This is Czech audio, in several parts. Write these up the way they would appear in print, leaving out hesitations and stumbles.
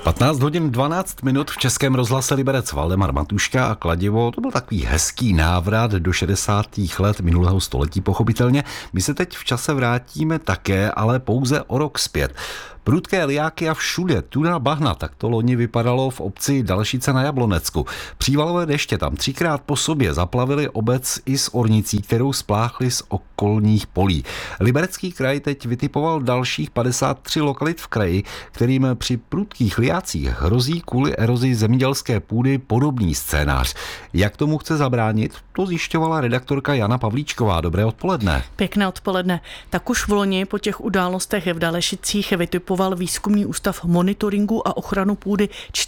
15 hodin 12 minut v Českém rozhlase Liberec. Valdemar Matuška a Kladivo, to byl takový hezký návrat do 60. let minulého století pochopitelně. My se teď v čase vrátíme také, ale pouze o rok zpět. Prudké lijáky a všude tuná bahna, tak to loni vypadalo v obci Dalšice na Jablonecku. Přívalové deště tam 3krát po sobě zaplavily obec i s ornicí, kterou spláchly z okolních polí. Liberecký kraj teď vytipoval dalších 53 lokalit v kraji, kterým při prudkých lijácích hrozí kvůli erozi zemědělské půdy podobný scénář. Jak tomu chce zabránit, to zjišťovala redaktorka Jana Pavlíčková. Dobré odpoledne. Pěkné odpoledne. Tak už v loni po těch událostech v Dalešicích vytipoval Výzkumný ústav monitoringu a ochranu půdy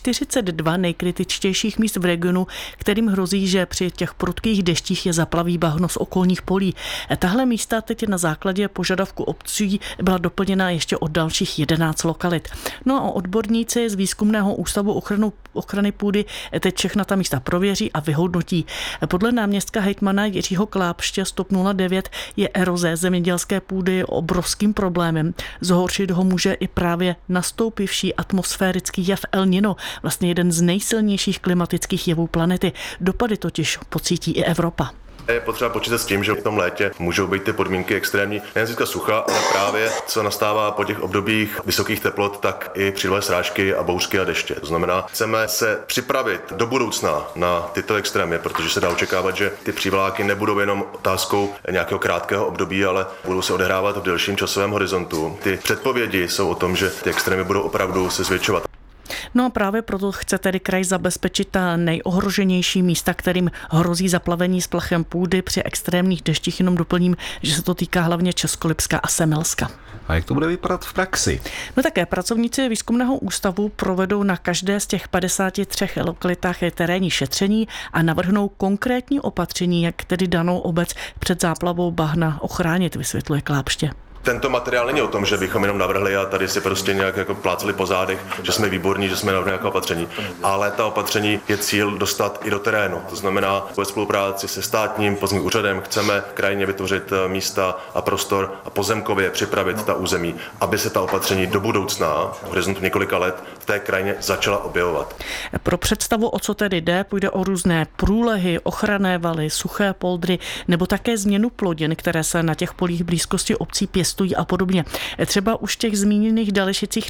42 nejkritičtějších míst v regionu, kterým hrozí, že při těch prudkých deštích je zaplaví bahno z okolních polí. Tahle místa teď na základě požadavku obcí byla doplněna ještě o dalších 11 lokalit. No a odborníci z Výzkumného ústavu ochrany půdy teď všechna ta místa prověří a vyhodnotí. Podle náměstka hejtmana Jiřího Klápště z TOP 09 je eroze zemědělské půdy obrovským problémem. Zhoršit ho může i právě nastoupivší atmosférický jev El Niño, vlastně jeden z nejsilnějších klimatických jevů planety. Dopady totiž pocítí i Evropa. Je potřeba počítat s tím, že v tom létě můžou být ty podmínky extrémní, nejen získat sucha, ale právě co nastává po těch obdobích vysokých teplot, tak i přívalové srážky a bouřky a deště. To znamená, chceme se připravit do budoucna na tyto extrémy, protože se dá očekávat, že ty přívaláky nebudou jenom otázkou nějakého krátkého období, ale budou se odehrávat v delším časovém horizontu. Ty předpovědi jsou o tom, že ty extrémy budou opravdu se zvětšovat. No a právě proto chce tedy kraj zabezpečit ta nejohroženější místa, kterým hrozí zaplavení s plachem půdy při extrémních deštích. Jenom doplním, že se to týká hlavně Českolipska a Semilska. A jak to bude vypadat v praxi? No také pracovníci Výzkumného ústavu provedou na každé z těch 53 lokalitách terénní šetření a navrhnou konkrétní opatření, jak tedy danou obec před záplavou bahna ochránit, vysvětluje Klápště. Tento materiál není o tom, že bychom jenom navrhli a tady si prostě nějak jako pláceli po zádech, že jsme výborní, že jsme navrhli nějaké opatření. Ale ta opatření je cíl dostat i do terénu. To znamená, ve spolupráci se státním pozemním úřadem chceme krajině vytvořit místa a prostor a pozemkově připravit ta území, aby se ta opatření do budoucna, v horizontu několika let, v té krajině začala objevovat. Pro představu, o co tedy jde, půjde o různé průlehy, ochranné valy, suché poldry nebo také změnu plodin, které se na těch polích blízkosti obcí pěstují a podobně. Třeba už těch zmíněných Dalešicích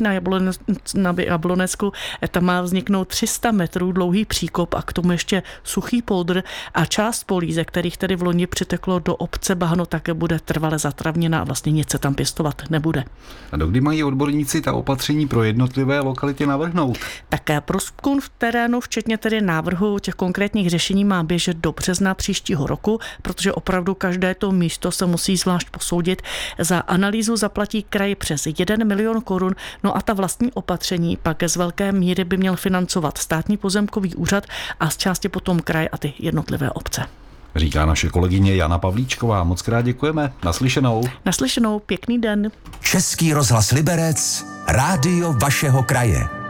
na Jablonecku tam má vzniknout 300 metrů dlouhý příkop a k tomu ještě suchý poldr a část polí, ze kterých tedy v loni přiteklo do obce bahno, také bude trvale zatravněna a vlastně nic se tam pěstovat nebude. A dokdy mají odborníci ta opatření pro jednotlivé lokality navrhnout? Také průzkum v terénu, včetně tedy návrhu těch konkrétních řešení, má běžet do března příštího roku, protože opravdu každé to místo se musí zvlášť posoudit. Za analýzu zaplatí kraj přes 1 milion korun, no a ta vlastní opatření pak z velké míry by měl financovat státní pozemkový úřad a z části potom kraj a ty jednotlivé obce. Říká naše kolegyně Jana Pavlíčková. Moc krát děkujeme. Naslyšenou. Naslyšenou, pěkný den. Český rozhlas Liberec, rádio vašeho kraje.